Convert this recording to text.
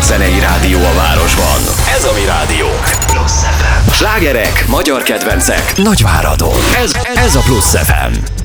zenei rádió a városban. Ez a mi rádiónk. Slágerek, magyar kedvencek, Nagyváradon. Ez a Plusz FM.